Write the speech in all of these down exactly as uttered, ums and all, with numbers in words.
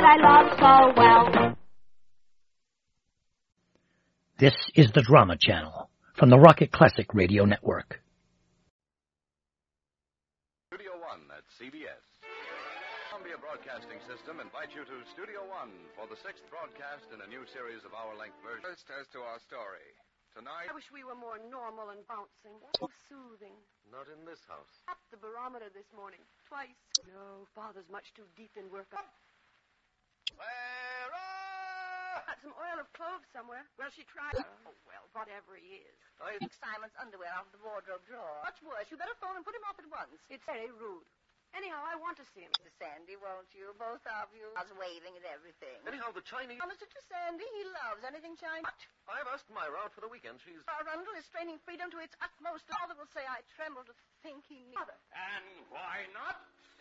I love so well. This is the Drama Channel from the Rocket Classic Radio Network. Studio One at C B S. Columbia Broadcasting System invites you to Studio One for the sixth broadcast in a new series of hour-length versions. First, as to our story. Tonight... I wish we were more normal and bouncing. So soothing. Not in this house. Up the barometer this morning. Twice. No, Father's much too deep in work. Clara! Got some oil of cloves somewhere. Well, she tried. Oh, well, whatever he is. I... Took Simon's underwear out of the wardrobe drawer. Much worse. You better phone and put him off at once. It's very rude. Anyhow, I want to see him. Mister Sandy, won't you? Both of you. I was waving at everything. Anyhow, the Chinese... Oh, Mister Sandy, he loves anything Chinese. What? I've asked Myra out for the weekend. She's... Arundel is straining freedom to its utmost. Father will say I tremble to think he needs... Mother. And why not?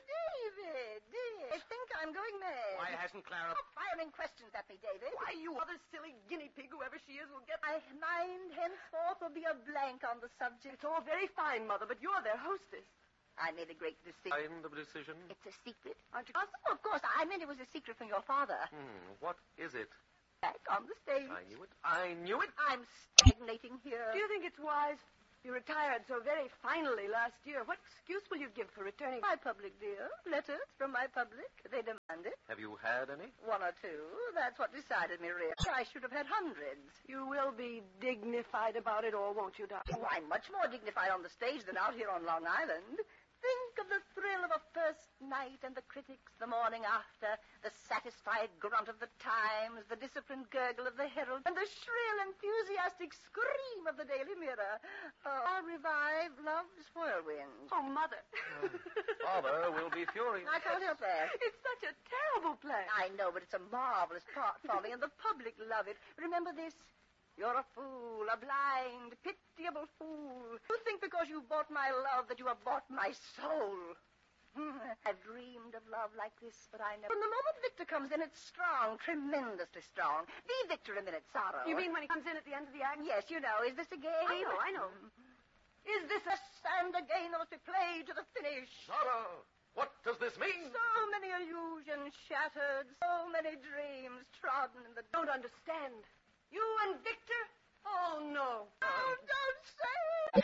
David, dear. I think I'm going mad. Why hasn't Clara... Stop firing questions at me, David. Why, you other silly guinea pig, whoever she is, will get... My mind henceforth will be a blank on the subject. It's all very fine, Mother, but you're their hostess. I made a great decision. I'm the decision? It's a secret. Aren't you... Oh, of course. I meant it was a secret from your father. Hmm, what is it? Back on the stage. I knew it. I knew it. I'm stagnating here. Do you think it's wise? You retired so very finally last year. What excuse will you give for returning? My public, dear. Letters from my public. They demand it. Have you had any? One or two. That's what decided me, really. I should have had hundreds. You will be dignified about it all, won't you, darling? Oh, I'm much more dignified on the stage than out here on Long Island. Think of the thrill of a first night and the critics the morning after, the satisfied grunt of the Times, the disciplined gurgle of the Herald, and the shrill, enthusiastic scream of the Daily Mirror. Oh, I'll revive Love's Whirlwind. Oh, Mother. Oh, Father will be furious. I can't help that. It's such a terrible play. I know, but it's a marvelous part for me, and the public love it. Remember this? You're a fool, a blind, pitiable fool. You think because you bought my love that you have bought my soul. I've dreamed of love like this, but I never... From the moment Victor comes in, it's strong, tremendously strong. Be Victor a minute, Sorrow. You mean when he comes in at the end of the act? Yes, you know. Is this a game? I know, I know. Is this a stand a game that must be played to the finish? Sorrow! What does this mean? So many illusions shattered, so many dreams trodden in the... Don't understand. You and Victor? Oh, no. Oh, don't say it.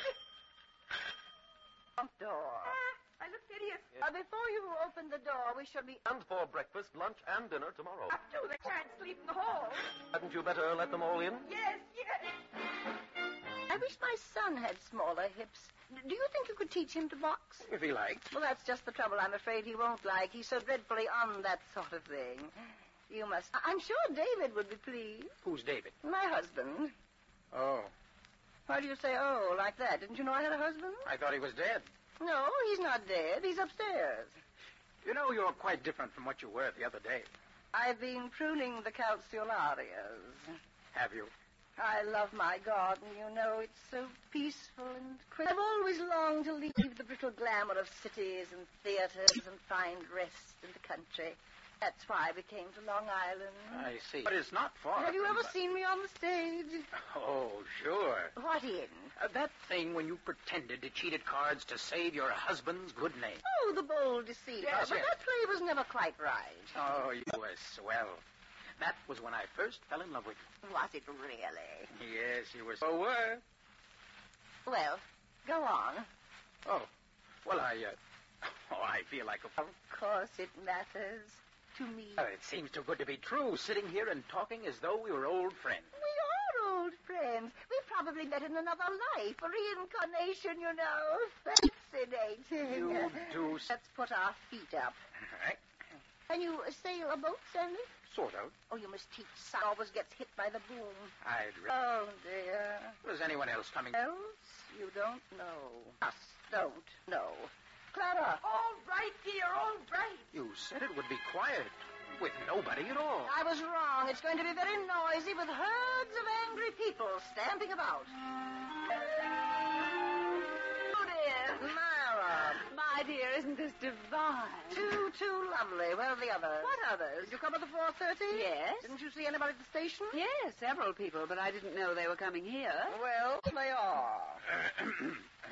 Front door. I look hideous. Uh, before you open the door, we shall be... And for breakfast, lunch, and dinner tomorrow. Up to they can't sleep in the hall. Hadn't you better let them all in? Yes, yes. I wish my son had smaller hips. Do you think you could teach him to box? If he liked. Well, that's just the trouble. I'm afraid he won't like. He's so dreadfully on that sort of thing. You must... I'm sure David would be pleased. Who's David? My husband. Oh. Why do you say, oh, like that? Didn't you know I had a husband? I thought he was dead. No, he's not dead. He's upstairs. You know, you're quite different from what you were the other day. I've been pruning the calceolarias. Have you? I love my garden, you know. It's so peaceful and quiet. I've always longed to leave the brittle glamour of cities and theaters and find rest in the country. That's why we came to Long Island. I see. But it's not far. Have you from ever the... seen me on the stage? Oh, sure. What in? Uh, that thing when you pretended to cheat at cards to save your husband's good name. Oh, the bold deceiver. Yes, but yes. that play was never quite right. Oh, you were swell. That was when I first fell in love with you. Was it really? Yes, you were so were. Well, go on. Oh, well, I, uh... Oh, I feel like a... Of course it matters. To me. Oh, it seems too good to be true, sitting here and talking as though we were old friends. We are old friends. We probably met in another life, a reincarnation, you know. Fascinating. You do... Let's put our feet up. All right. Can you sail a boat, Sandy? Sort of. Oh, you must teach son. Always gets hit by the boom. I'd... Re- Oh, dear. Was anyone else coming? Else? You don't know. Us. Don't know. Clara. All right, dear, all right. You said it would be quiet, with nobody at all. I was wrong. It's going to be very noisy with herds of angry people stamping about. Oh, dear. Myra. My dear, isn't this divine? Too, too lovely. Where are the others? What others? Did you come at the four thirty? Yes. Didn't you see anybody at the station? Yes, several people, but I didn't know they were coming here. Well, they are. Well,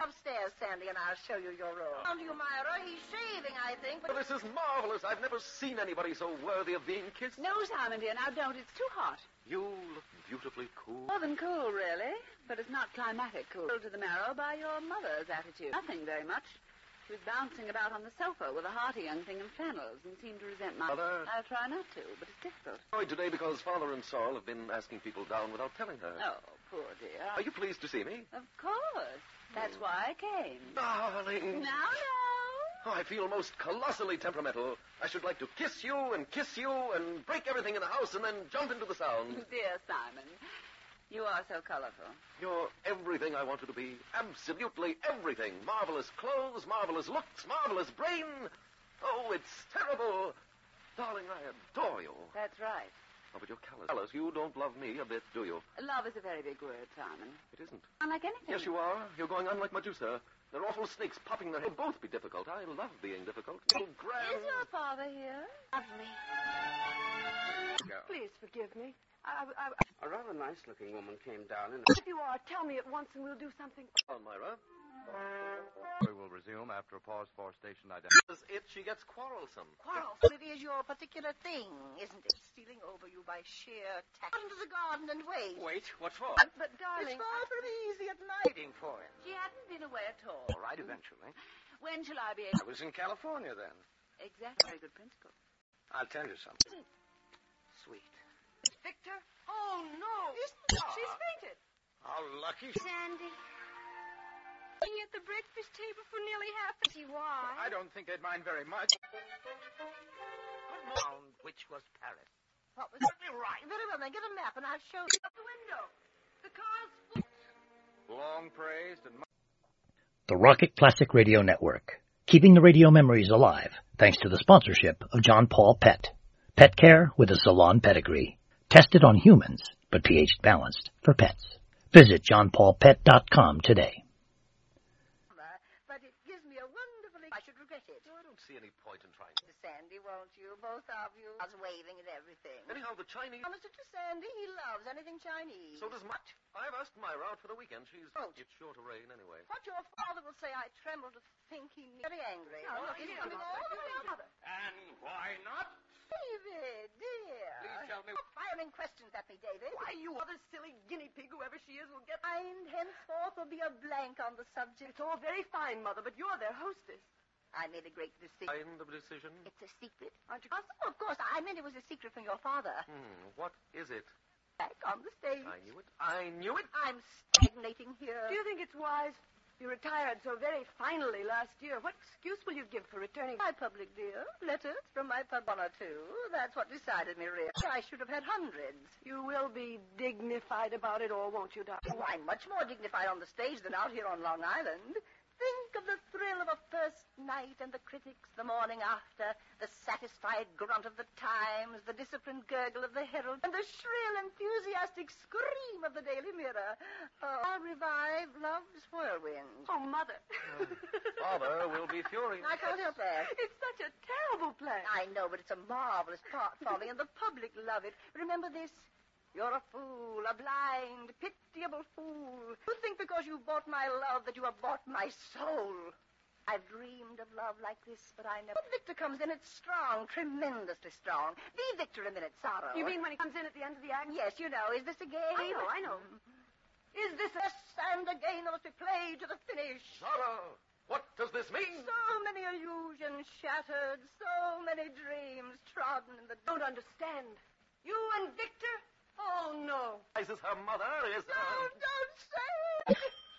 Upstairs, Sandy, and I'll show you your room. Down to you, Myra. He's shaving, I think. Well, this is marvelous. I've never seen anybody so worthy of being kissed. No, Simon, dear, now don't. It's too hot. You look beautifully cool. More than cool, really. But it's not climatic cool. To the marrow by your mother's attitude. Nothing very much. She was bouncing about on the sofa with a hearty young thing in flannels and seemed to resent my... Mother? I'll try not to, but it's difficult. Annoyed today because Father and Saul have been asking people down without telling her. Oh, poor dear. Are you pleased to see me? Of course. That's why I came. Darling. Now, now. Oh, I feel most colossally temperamental. I should like to kiss you and kiss you and break everything in the house and then jump into the sound. Dear Simon, you are so colorful. You're everything I wanted to be. Absolutely everything. Marvelous clothes, marvelous looks, marvelous brain. Oh, it's terrible. Darling, I adore you. That's right. Oh, but you're callous. Callous. You don't love me a bit, do you? Love is a very big word, Simon. It isn't. Unlike anything. Yes, you are. You're going on like Medusa. They're awful snakes popping their head. Both be difficult. I love being difficult. So grand. Is your father here? Lovely. Please forgive me. I, I, I, A rather nice-looking woman came down and... if you are, tell me at once and we'll do something. On, Myra. We will resume after a pause for station identification. It, she gets quarrelsome. Quarrelsome. It is your particular thing, isn't it? Stealing over you by sheer tact. Out into the garden and wait. Wait, what for? But, but darling, It's far from easy at night. Waiting for him. she hadn't been away at all. All right, eventually. When shall I be I able... was in California then. Exactly. Very good principle. I'll tell you something. Sweet. Victor? Oh, no. Isn't it? She's fainted. How lucky. Sandy. Sitting at the breakfast table for nearly half a see why. I don't think they'd mind very much. Found which was Paris. What was Certainly right. Very well, then get a map and I'll show you. Out the window. The car's full. Long praised and... The Rocket Classic Radio Network, keeping the radio memories alive thanks to the sponsorship of John Paul Pet. Pet care with a salon pedigree. Tested on humans, but pH balanced for pets. Visit john paul pet dot com today. But it gives me a wonderfully... I should regret it. No, I don't see any point in trying. To Sandy, won't you? Both of you. I was waving at everything. Anyhow, the Chinese... Honest to Sandy, he loves anything Chinese. So does much. I've asked Myra out for the weekend. She's... Oh. It's sure to rain anyway. What your father will say, I tremble to think he... Very angry. No, look, he's he's coming all the way out. And why not? David, dear. Please tell me- Stop firing questions at me, David. Why, you other silly guinea pig, whoever she is, will get... Mind henceforth will be a blank on the subject. It's all very fine, Mother, but you're their hostess. I made a great decision. Kind of decision? It's a secret. Aren't you? Oh, of course. I meant it was a secret from your father. Hmm, what is it? Back on the stage. I knew it. I knew it. I'm stagnating here. Do you think it's wise? You retired so very finally last year. What excuse will you give for returning? My public, dear. Letters from my pub, one or two. That's what decided me, really. I should have had hundreds. You will be dignified about it all, won't you, darling? Oh, I'm much more dignified on the stage than out here on Long Island. Think of the thrill of a first night and the critics the morning after, the satisfied grunt of the Times, the disciplined gurgle of the Herald, and the shrill, enthusiastic scream of the Daily Mirror. Oh, I'll revive love's whirlwind. Oh, Mother. Father will be furious. I can't help that. It's such a terrible plan. I know, but it's a marvelous part, Folly, and the public love it. Remember this? You're a fool, a blind, pitiable fool. You think because you bought my love that you have bought my soul. I've dreamed of love like this, but I never... When Victor comes in, it's strong, tremendously strong. Be Victor a minute, Sorrow. You mean when he comes in at the end of the act? Yes, you know. Is this a game? I know, I know. Is this a... And a game that must be played to the finish? Sarah, what does this mean? So many illusions shattered, so many dreams trodden in the... Don't understand. You and Victor? Oh, no. This is her mother, is... No, don't say it.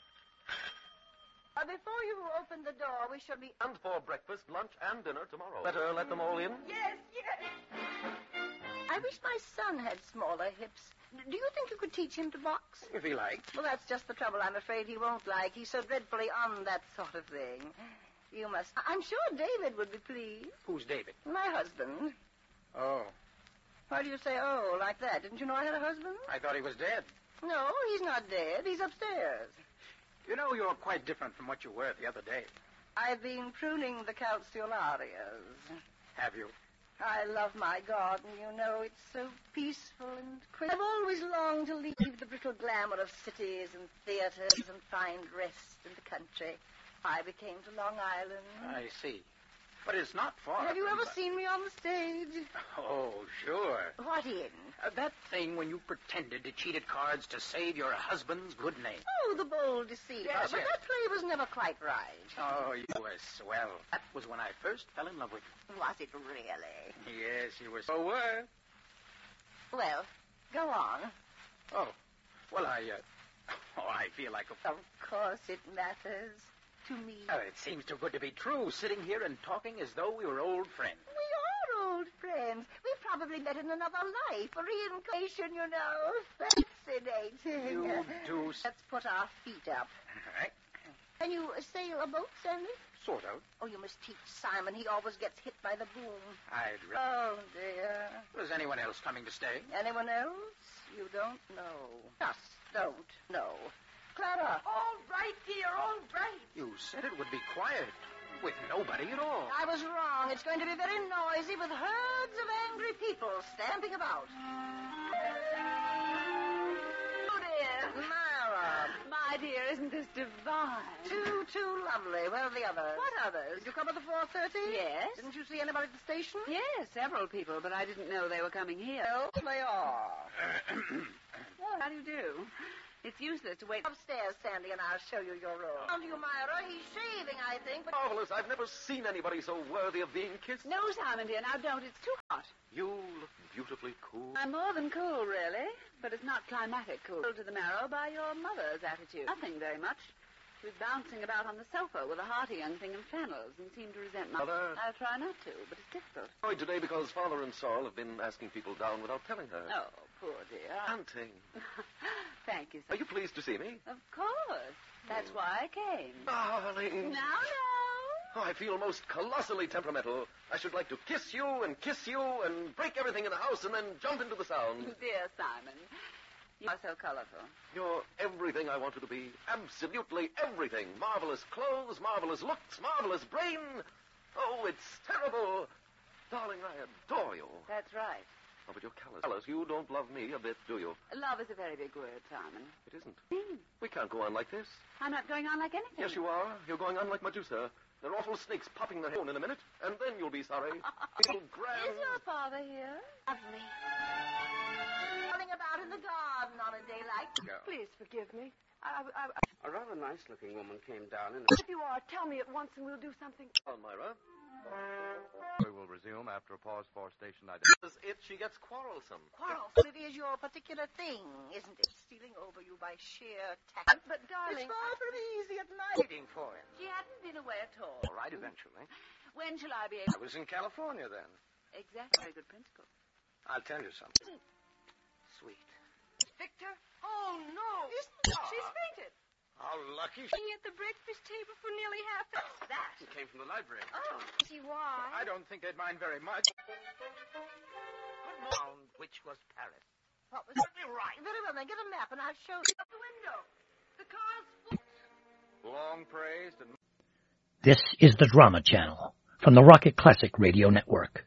Uh, before you open the door, we shall be... And for breakfast, lunch, and dinner tomorrow. Better let them all in? Yes, yes. I wish my son had smaller hips. Do you think you could teach him to box? If he liked. Well, that's just the trouble. I'm afraid he won't like. He's so dreadfully on that sort of thing. You must... I'm sure David would be pleased. Who's David? My husband. Oh, Why do you say, oh, like that? Didn't you know I had a husband? I thought he was dead. No, he's not dead. He's upstairs. You know, you're quite different from what you were the other day. I've been pruning the calceolarias. Have you? I love my garden, you know. It's so peaceful and quiet. I've always longed to leave the brittle glamour of cities and theaters and find rest in the country. I became to Long Island. I see. But it's not far. Have you from ever the- seen me on the stage? Oh, sure. What in? Uh, that thing when you pretended to cheat at cards to save your husband's good name. Oh, the bold deceiver. Yes, but yes. that play was never quite right. Oh, you were swell. That was when I first fell in love with Was it really? you. Yes, you were so were. Well, go on. Oh, well, I, uh... Oh, I feel like a... Of course it matters to me. Oh, it seems too good to be true, sitting here and talking as though we were old friends. We are old friends. We probably met in another life, a reincarnation, you know. Fascinating. You do... s- Let's put our feet up. All right. Can you uh, sail a boat, Sandy? Sort of. Oh, you must teach Simon. He always gets hit by the boom. I'd... Re- Oh, dear. Was anyone else coming to stay? Anyone else? You don't know. Just don't know. Clara. All right, dear, all right. You said it would be quiet, with nobody at all. I was wrong. It's going to be very noisy with herds of angry people stamping about. Oh, dear. Myra. My dear, isn't this divine? Too, too lovely. Where are the others? What others? Did you come at the four thirty? Yes. Didn't you see anybody at the station? Yes, several people, but I didn't know they were coming here. Well, they are. Well, how do you do? It's useless to wait. Upstairs, Sandy, and I'll show you your room. Down to you, Myra. He's shaving, I think, but... Marvelous. I've never seen anybody so worthy of being kissed. No, Simon, dear, now don't. It's too hot. You look beautifully cool. I'm more than cool, really, but it's not climatic cool. To the marrow by your mother's attitude. Nothing very much. She was bouncing about on the sofa with a hearty young thing in flannels and seemed to resent my... Mother? I'll try not to, but it's difficult. Annoyed today because Father and Saul have been asking people down without telling her. Oh, poor dear. Auntie, Thank you, are sir. you pleased to see me? Of course. That's why I came. Darling. Now, now. Oh, I feel most colossally temperamental. I should like to kiss you and kiss you and break everything in the house and then jump into the sound. Dear Simon, you are so colorful. You're everything I wanted to be. Absolutely everything. Marvelous clothes, marvelous looks, marvelous brain. Oh, it's terrible. Darling, I adore you. That's right. Oh, but you're callous. Callous, you don't love me a bit, do you? Love is a very big word, Simon. It isn't. Hmm. We can't go on like this. I'm not going on like anything. Yes, you are. You're going on like Medusa. There are awful snakes popping their head in a minute, and then you'll be sorry. Little grand... Is your father here? Lovely. Running about in the garden on a day like... Please forgive me. I, I, I, A rather nice-looking woman came down and... if you are, tell me at once and we'll do something. on, Myra. We will resume after a pause for station As if she gets quarrelsome. Quarrelsome, it is your particular thing, isn't it? Stealing over you by sheer tact. But, darling, It's far from easy at night. Waiting for him. She hadn't been away at all. All right, eventually. When shall I be I able... was in California then. Exactly. Very good principle. I'll tell you something. Sweet. Victor? Oh, no. She's fainted. How lucky she... Sitting at the breakfast table for nearly half an hour. That. came from the library. Oh, see why? I don't think they'd mind very much. Found which was Paris. What was it? Right. Very well, then get a map and I'll show you. Out the window. The car's full. Long praised and This is the Drama Channel from the Rocket Classic Radio Network.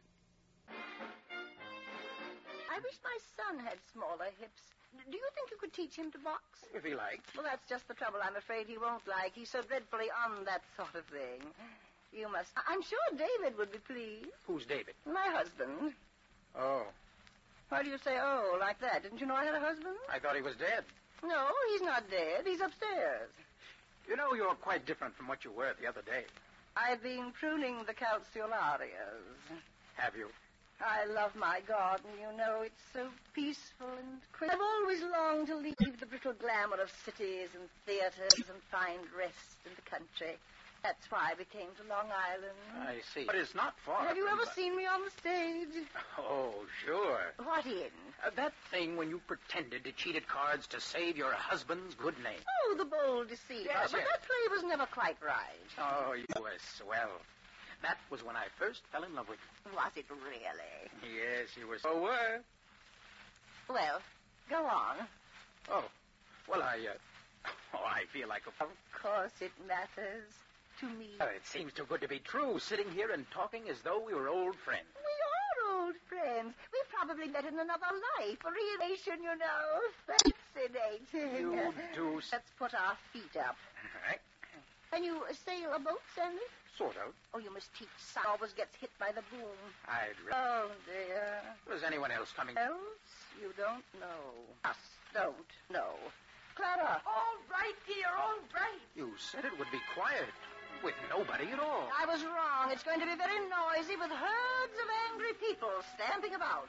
I wish my son had smaller hips. Do you think you could teach him to box? If he liked. Well, that's just the trouble. I'm afraid he won't like. He's so dreadfully on that sort of thing. You must... I'm sure David would be pleased. Who's David? My husband. Oh, Why do you say, oh, like that? Didn't you know I had a husband? I thought he was dead. No, he's not dead. He's upstairs. You know, you're quite different from what you were the other day. I've been pruning the calceolarias. Have you? I love my garden, you know. It's so peaceful and quiet. I've always longed to leave the brittle glamour of cities and theaters and find rest in the country. That's why I became to Long Island. I see. But it's not far Have you from ever the- seen me on the stage? Oh, sure. What in? Uh, that thing when you pretended to cheat at cards to save your husband's good name. Oh, the bold deceiver. Yes, but yes. that play was never quite right. Oh, you were swell. That was when I first fell in love with Was it really? you. Yes, you were so were. Well, go on. Oh, well, I, uh... Oh, I feel like a... Of course it matters to me. Oh, it seems too good to be true, sitting here and talking as though we were old friends. We are old friends. We probably met in another life. A relation, you know. Fascinating. You do... s- Let's put our feet up. All right. Can you uh, sail a boat, Sandy? Sort of. Oh, you must teach son. Always gets hit by the boom. I'd... Re- Oh, dear. Was anyone else coming? Else? You don't know. Us don't know. Clara. All right, dear, all right. You said it would be quiet. With nobody at all. I was wrong. It's going to be very noisy with herds of angry people stamping about.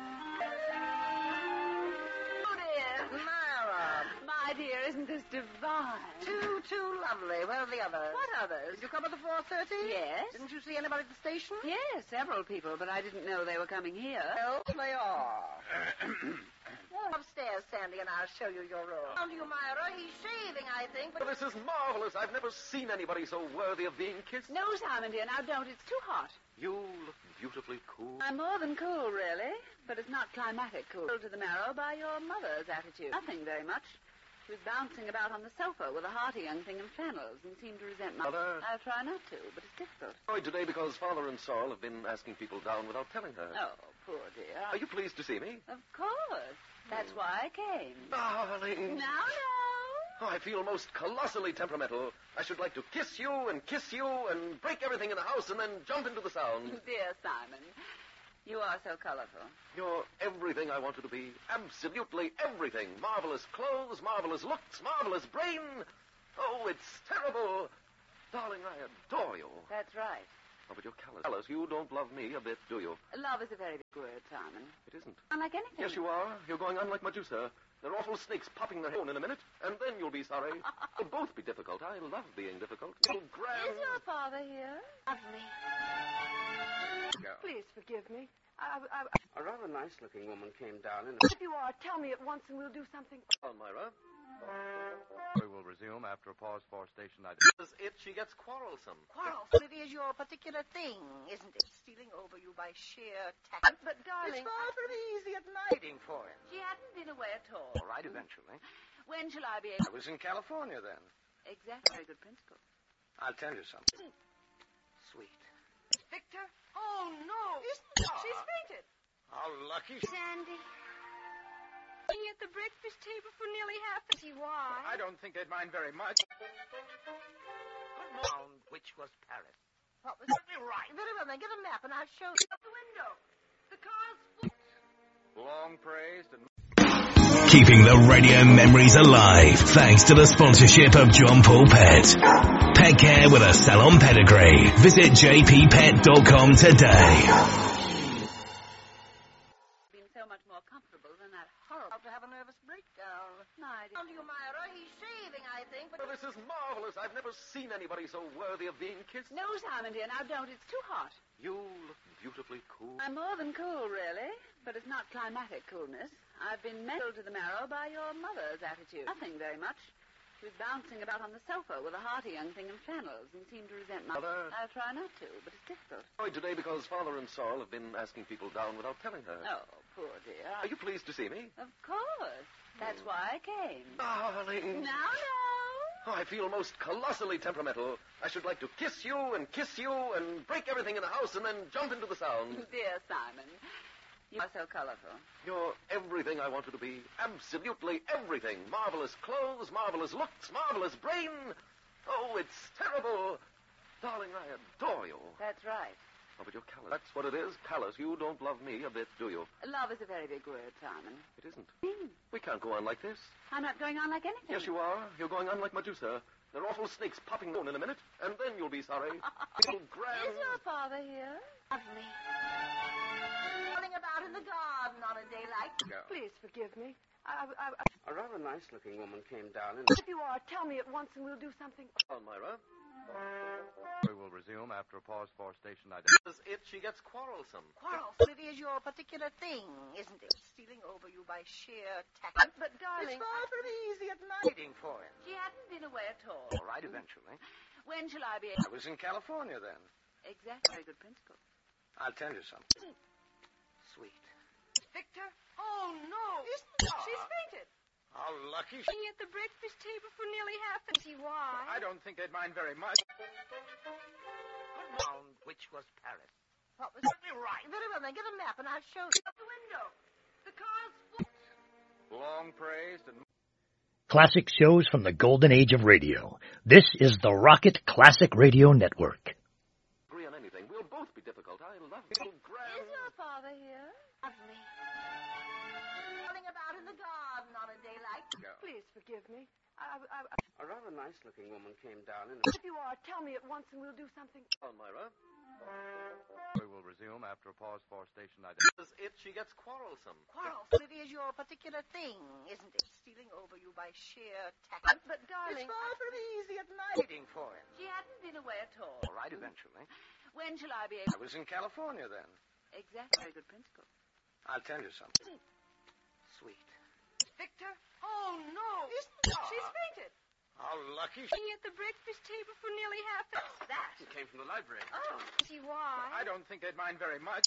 Oh, dear. Myra. My dear, isn't this divine? Too, too lovely. Where are the others? What others? Did you come at the four thirty? Yes. Didn't you see anybody at the station? Yes, several people, but I didn't know they were coming here. Well, they are. Go upstairs, Sandy, and I'll show you your room. Down to you, Myra. He's shaving, I think, but... Oh, this is marvelous. I've never seen anybody so worthy of being kissed. No, Simon, dear, now don't. It's too hot. You look beautifully cool. I'm more than cool, really, but it's not climatic cool. To the marrow by your mother's attitude. Nothing very much. She was bouncing about on the sofa with a hearty young thing in flannels and seemed to resent my... Mother? I'll try not to, but it's difficult. Annoyed today because Father and Sorrel have been asking people down without telling her. Oh, poor dear. Are you pleased to see me? Of course. That's why I came. Darling. Now, no. Oh, I feel most colossally temperamental. I should like to kiss you and kiss you and break everything in the house and then jump into the sound. Dear Simon, you are so colorful. You're everything I wanted to be. Absolutely everything. Marvelous clothes, marvelous looks, marvelous brain. Oh, it's terrible. Darling, I adore you. That's right. Oh, but you're callous. Callous, you don't love me a bit, do you? Love is a very big word, Simon. It isn't. Unlike anything. Yes, you are. You're going on like Medusa. There are awful snakes popping their head in a minute, and then you'll be sorry. You'll both be difficult. I love being difficult. You grand... Is your father here? Love me. Go. Please forgive me. I, I, I, A rather nice-looking woman came down and... if you are, tell me at once and we'll do something. Oh, Myra. We will resume after a pause for station ID. This is it. She gets quarrelsome. Quarrelsome. It is your particular thing, isn't it? Stealing over you by sheer tact. But, darling... It's far from easy at night. Waiting for him. She hadn't been away at all. All right, eventually. When shall I be I able... was in California then. Exactly. Very good principle. I'll tell you something. Sweet. Victor? Oh, no. Isn't it? She's fainted. How lucky. Sandy. Sitting at the breakfast table for nearly half an hour. Why? I don't think they'd mind very much. Found which was Paris. What was it? Right. Very well, then. Get a map and I'll show you. Out the window. The car's full. Long praised and... Keeping the radio memories alive thanks to the sponsorship of John Paul Pet. Pet care with a salon pedigree. Visit j p pet dot com today. Been so much more comfortable than that horrible... About to have a nervous breakdown. night. Down to you, Myra. He's shaving, I think, but... Oh, this is marvelous. I've never seen anybody so worthy of being kissed. No, Simon, dear, now don't. It's too hot. You look beautifully cool. I'm more than cool, really, but it's not climatic coolness. I've been mental to the marrow by your mother's attitude. Nothing very much. She was bouncing about on the sofa with a hearty young thing in flannels and seemed to resent my... Mother? I'll try not to, but it's difficult. Annoyed today because Father and Sorrel have been asking people down without telling her. Oh, poor dear. Are you pleased to see me? Of course. That's why I came. Darling. Now, no. Oh, I feel most colossally temperamental. I should like to kiss you and kiss you and break everything in the house and then jump into the sound. Dear Simon, you are so colorful. You're everything I wanted to be. Absolutely everything. Marvelous clothes, marvelous looks, marvelous brain. Oh, it's terrible. Darling, I adore you. That's right. Oh, but you're callous. That's what it is. Callous. You don't love me a bit, do you? Love is a very big word, Simon. It isn't. Hmm. We can't go on like this. I'm not going on like anything. Yes, you are. You're going on like Medusa. There are awful snakes popping in a minute, and then you'll be sorry. You'll grand... Is your father here? Love me. Running about in the garden on a day like... Go. Please forgive me. I, I, I, A rather nice-looking woman came down and... if you are, tell me at once and we'll do something. Oh, Myra. We will resume after a pause for station ID. This is it. She gets quarrelsome. Quarrelsome. It is your particular thing, isn't it? Stealing over you by sheer tact. But, darling... It's far from easy at night. Waiting for him. She hadn't been away at all. All right, eventually. When shall I be I able... was in California then. Exactly. Very good principle. I'll tell you something. Sweet. Victor? Oh, no. Isn't it? She's fainted. How lucky. Sitting at the breakfast table for nearly half an hour. Why? I don't think they'd mind very much. Found which was Paris. What was it? Right. Very well, then get a map and I'll show you. The window. The car's full. Long praised and Classic shows from the golden age of radio. This is the Rocket Classic Radio Network. Agree on anything. We'll both be difficult. I love little grand. Is your father here? Lovely. Running about in the garden on a day like Go. Please forgive me. I, I, I, A rather nice-looking woman came down and... if you are, tell me at once and we'll do something. Elmira. we will resume after a pause for station This identification. is it. She gets quarrelsome. quarrelsome. It is your particular thing, isn't it? Stealing over you by sheer tact. But, darling, It's far from easy at night. Waiting for him. She hadn't been away at all. All right, eventually. When shall I be I able... was in California then. Exactly. Very good principle. I'll tell you something. Sweet. Victor? Oh, no. Isn't it? She's fainted. How lucky. Sitting at the breakfast table for nearly half an hour. That. She came from the library. Oh, see why? I don't think they'd mind very much.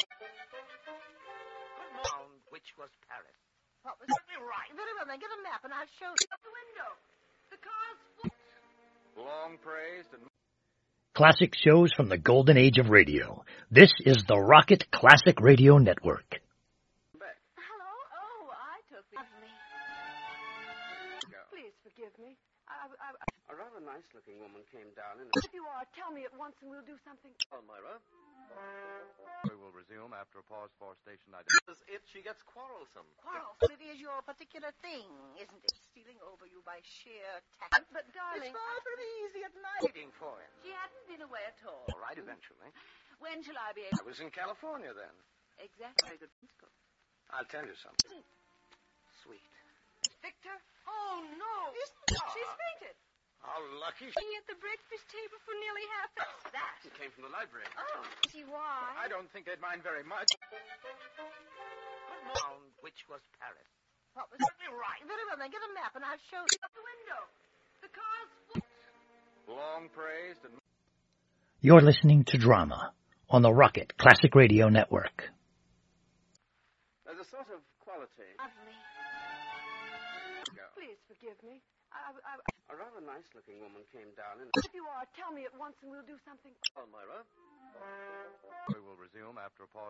Found which was Paris. What was it? Right. Very well, then get a map and I'll show you. The window. The car's full. Long praised and Classic shows from the golden age of radio. This is the Rocket Classic Radio Network. Back. Hello? Oh, I took the... Lovely. Go. Please forgive me. I, I, I, A rather nice-looking woman came down and... if you are, tell me at once and we'll do something. Elmira. we will resume after a pause for station identification. This is it. She gets quarrelsome. Quarrelsome. It is your particular thing, isn't it? Stealing over you by sheer tact. But, darling, It's far from easy at night. Waiting for him. She hadn't been away at all. All right, eventually. When shall I be I able... was in California then. Exactly. Very good principle. I'll tell you something. Sweet. Victor? Oh, no. Isn't it? She's fainted. How lucky. Sitting at the breakfast table for nearly half an hour. That. She came from the library. Oh, see why? I don't think they'd mind very much. Found which was Paris. What was it? Right. Very well, then get a map and I'll show you. The window. The car's full. Long praised and You're listening to Drama on the Rocket Classic Radio Network. There's a sort of quality. Lovely. Go. Please forgive me. I, I, I, A rather nice-looking woman came down and... if you are, tell me at once and we'll do something. Elmira. we will resume after a pause.